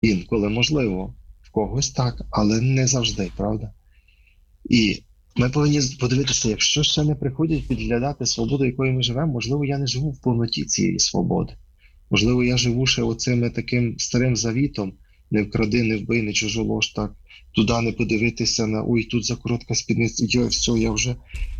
Інколи можливо, в когось так, але не завжди, правда? І ми повинні подивитися, якщо ще не приходять підглядати свободу, якою ми живемо, можливо, я не живу в повноті цієї свободи. Можливо, я живу ще оцими таким старим завітом: не вкради, не вбий, не чужолож, так, туди не подивитися на ой, тут за коротка спідниця, йой, все, я вже.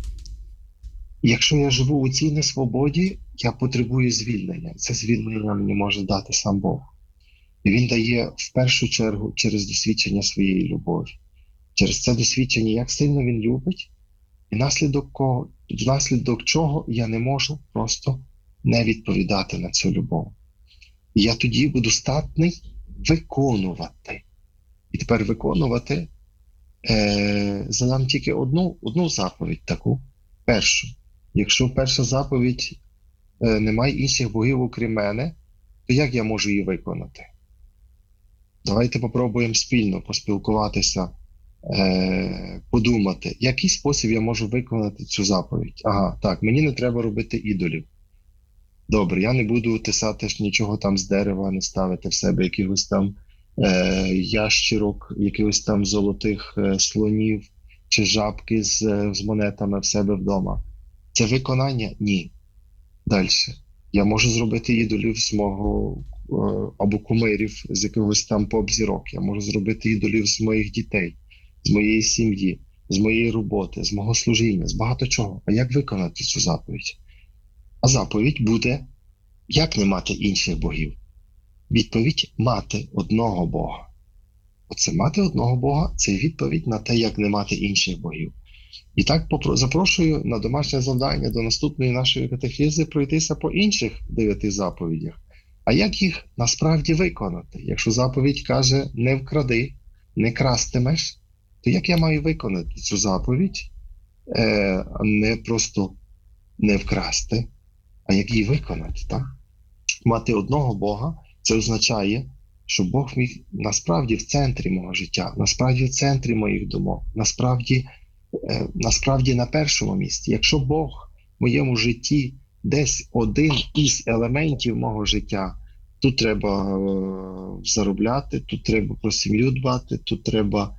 Якщо я живу у цій несвободі, я потребую звільнення. Це звільнення мені може дати сам Бог. І Він дає в першу чергу через досвідчення своєї любові. Через це досвідчення, як сильно Він любить, і внаслідок чого я не можу просто не відповідати на цю любов. І я тоді буду здатний виконувати. І тепер виконувати задам тільки одну заповідь таку, першу. Якщо перша заповідь немає інших богів, окрім мене, то як я можу її виконати? Давайте попробуємо спільно поспілкуватися, подумати, який спосіб я можу виконати цю заповідь. Ага, так, мені не треба робити ідолів. Добре, я не буду тисати нічого там з дерева, не ставити в себе якихось там ящірок, якихось там золотих слонів чи жабки з монетами в себе вдома. Це виконання? Ні. Далі. Я можу зробити ідолів з мого або кумирів з якогось там поп-зірок. Я можу зробити ідолів з моїх дітей, з моєї сім'ї, з моєї роботи, з мого служіння, з багато чого. А як виконати цю заповідь? А заповідь буде, як не мати інших богів? Відповідь – мати одного Бога. Оце мати одного Бога – це відповідь на те, як не мати інших богів. І так запрошую на домашнє завдання до наступної нашої катехези пройтися по інших 9 заповідях. А як їх насправді виконати? Якщо заповідь каже «не вкради», «не крастимеш», то як я маю виконати цю заповідь, не просто не вкрасти, а як її виконати? Так? Мати одного Бога – це означає, що Бог міг насправді в центрі мого життя, насправді в центрі моїх думок, насправді на першому місці. Якщо Бог в моєму житті десь один із елементів мого життя, тут треба заробляти, тут треба про сім'ю дбати, тут треба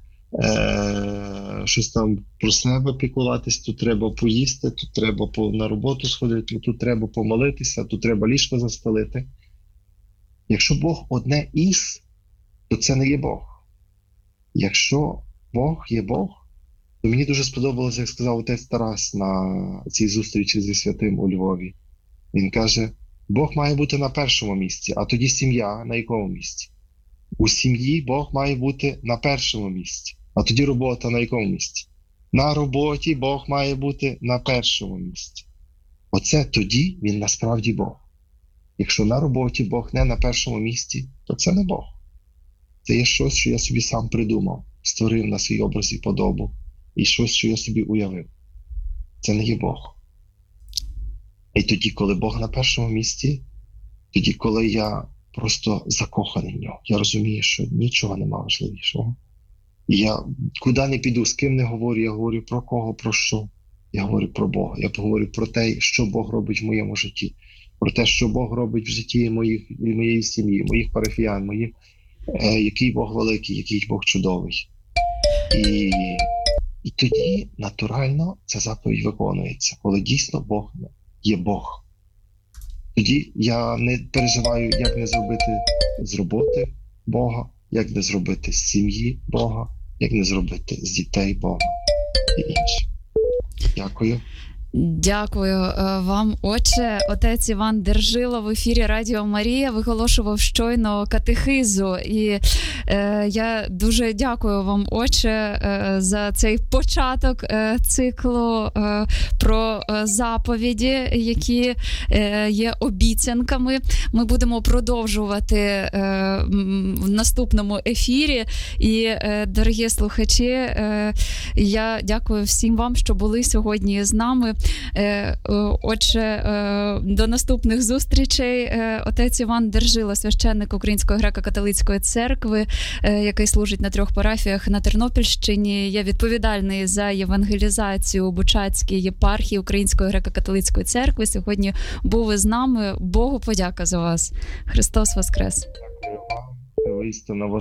щось там про себе піклуватись, тут треба поїсти, тут треба на роботу сходити, тут треба помолитися, тут треба ліжко застелити. Якщо Бог одне із, то це не є Бог. Якщо Бог є Бог, то мені дуже сподобалося, як сказав отець Тарас на цій зустрічі зі святим у Львові. Він каже, Бог має бути на першому місці, а тоді сім'я на якому місці? У сім'ї Бог має бути на першому місці, а тоді робота на якому місці? На роботі Бог має бути на першому місці. Оце тоді він насправді Бог. Якщо на роботі Бог не на першому місці, то це не Бог. Це є щось, що я собі сам придумав, створив на свій образ і подобу, і щось, що я собі уявив. Це не є Бог. І тоді, коли Бог на першому місці, тоді, коли я просто закоханий в нього, я розумію, що нічого нема важливішого. І я куди не піду, з ким не говорю, я говорю про кого, про що. Я говорю про Бога, я поговорю про те, що Бог робить в моєму житті, про те, що Бог робить в житті моєї сім'ї, моїх парафіян, який Бог великий, який Бог чудовий. І тоді, натурально, ця заповідь виконується, коли дійсно Бог є Бог. Тоді я не переживаю, як не зробити з роботи Бога, як не зробити з сім'ї Бога, як не зробити з дітей Бога і інше. Дякую. Дякую вам, отче. Отець Іван Держило в ефірі Радіо Марія виголошував щойно катехизу. І я дуже дякую вам, отче, за цей початок циклу про заповіді, які є обіцянками. Ми будемо продовжувати в наступному ефірі. І, дорогі слухачі, я дякую всім вам, що були сьогодні з нами. Отже, до наступних зустрічей. Отець Іван Держило, священник Української греко-католицької церкви, який служить на 3 парафіях на Тернопільщині. Я відповідальний за євангелізацію у Бучацькій єпархії Української греко-католицької церкви. Сьогодні був із нами. Богу подяка за вас. Христос Воскрес! Дякую вам. воістину